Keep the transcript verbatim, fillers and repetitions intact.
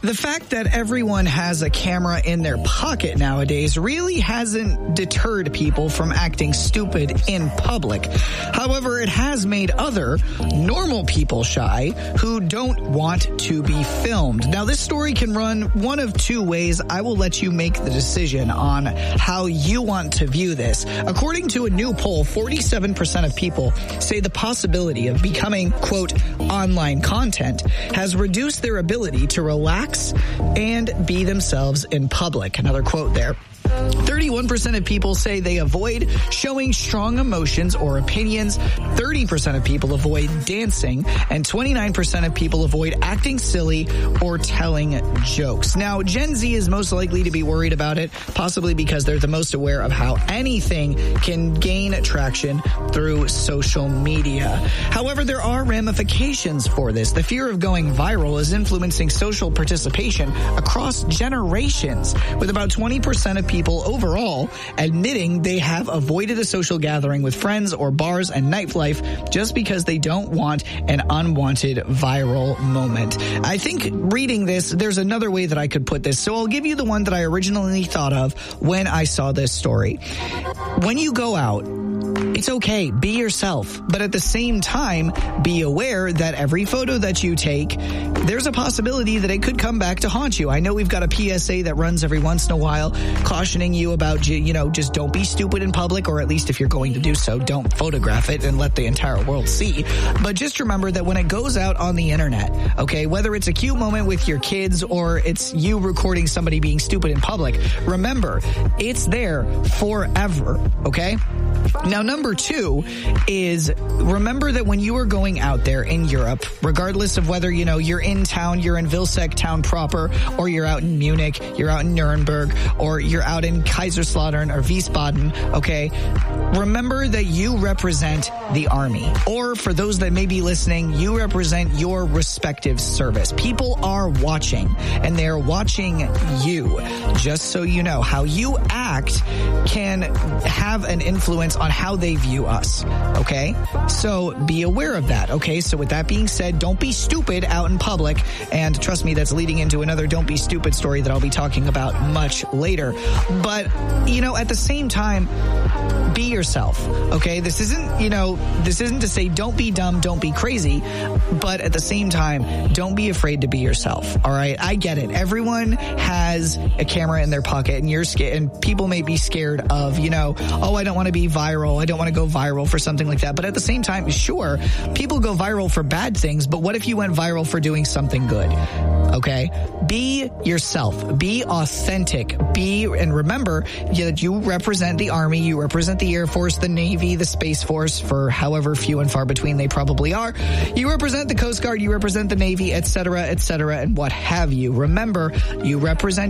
The fact that everyone has a camera in their pocket nowadays really hasn't deterred people from acting stupid in public. However, it has made other normal people shy who don't want to be filmed. Now, this story can run one of two ways. I will let you make the decision on how you want to view this. According to a new poll, forty-seven percent of people say the possibility of becoming, quote, online content has reduced their ability to relax and be themselves in public. Another quote there. thirty-one percent of people say they avoid showing strong emotions or opinions. thirty percent of people avoid dancing. And twenty-nine percent of people avoid acting silly or telling jokes. Now, Gen Z is most likely to be worried about it, possibly because they're the most aware of how anything can gain traction through social media. However, there are ramifications for this. The fear of going viral is influencing social participation across generations, with about twenty percent of people overall admitting they have avoided a social gathering with friends or bars and nightlife just because they don't want an unwanted viral moment. I think reading this, there's another way that I could put this. So I'll give you the one that I originally thought of when I saw this story. When you go out, it's okay, be yourself, but at the same time, be aware that every photo that you take, there's a possibility that it could come back to haunt you. I know we've got a P S A that runs every once in a while, cautioning you about, you know, just don't be stupid in public, or at least if you're going to do so, don't photograph it and let the entire world see. But just remember that when it goes out on the internet, okay, whether it's a cute moment with your kids or it's you recording somebody being stupid in public, remember, it's there forever, okay? Now, number two is remember that when you are going out there in Europe, regardless of whether, you know, you're in town, you're in Vilseck town proper, or you're out in Munich, you're out in Nuremberg, or you're out in Kaiserslautern or Wiesbaden, okay, remember that you represent the army. Or for those that may be listening, you represent your respective service. People are watching, and they are watching you. Just so you know, how you act can have an influence on how they view us, okay? So be aware of that, okay? So with that being said, don't be stupid out in public, and trust me, that's leading into another don't be stupid story that I'll be talking about much later. But, you know, at the same time, be yourself, okay? This isn't, you know, this isn't to say don't be dumb, don't be crazy, but at the same time, don't be afraid to be yourself, all right? I get it. Everyone has a camera in their pocket, and you're scared, and people may be scared of, you know, oh, I don't want to be viral. I don't want to go viral for something like that. But at the same time, sure, people go viral for bad things, but what if you went viral for doing something good? Okay? Be yourself. Be authentic. Be, and remember that you represent the Army, you represent the Air Force, the Navy, the Space Force, for however few and far between they probably are. You represent the Coast Guard, you represent the Navy, et cetera, et cetera, and what have you. Remember, you represent